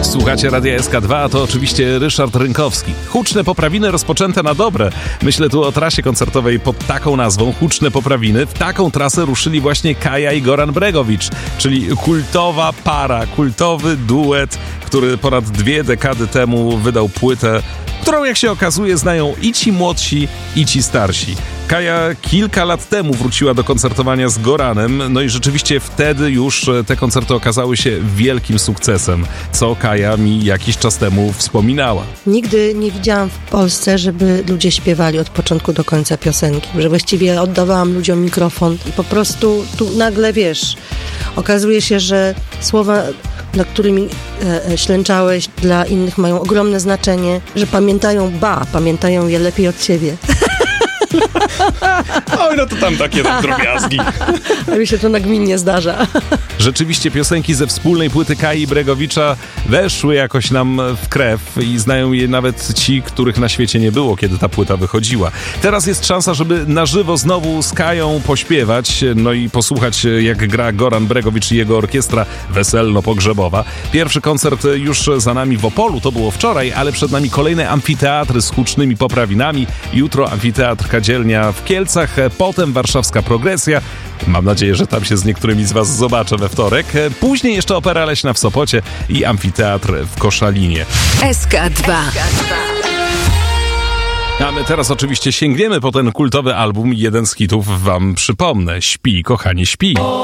Słuchacie Radia SK2, a to oczywiście Ryszard Rynkowski. Huczne poprawiny rozpoczęte na dobre. Myślę tu o trasie koncertowej pod taką nazwą, Huczne poprawiny. W taką trasę ruszyli właśnie Kaja i Goran Bregović, czyli kultowa para, kultowy duet, który ponad 2 dekady temu wydał płytę, którą jak się okazuje znają i ci młodsi, i ci starsi. Kaja kilka lat temu wróciła do koncertowania z Goranem, no i rzeczywiście wtedy już te koncerty okazały się wielkim sukcesem, co Kaja mi jakiś czas temu wspominała. Nigdy nie widziałam w Polsce, żeby ludzie śpiewali od początku do końca piosenki, że właściwie oddawałam ludziom mikrofon i po prostu tu nagle, wiesz, okazuje się, że słowa, nad którymi ślęczałeś, dla innych mają ogromne znaczenie, że pamiętają je lepiej od ciebie. Oj, no to tam takie drobiazgi. A mi się to nagminnie zdarza. Rzeczywiście piosenki ze wspólnej płyty Kai i Bregowicza weszły jakoś nam w krew i znają je nawet ci, których na świecie nie było, kiedy ta płyta wychodziła. Teraz jest szansa, żeby na żywo znowu z Kają pośpiewać, no i posłuchać, jak gra Goran Bregović i jego orkiestra weselno-pogrzebowa. Pierwszy koncert już za nami w Opolu, to było wczoraj, ale przed nami kolejne amfiteatry z hucznymi poprawinami. Jutro amfiteatr Kadzielnia w Kielcach, potem warszawska Progresja. Mam nadzieję, że tam się z niektórymi z was zobaczę we wtorek. Później jeszcze Opera Leśna w Sopocie i amfiteatr w Koszalinie. SK2. A my teraz oczywiście sięgniemy po ten kultowy album. Jeden z hitów wam przypomnę. Śpi, kochanie, śpi.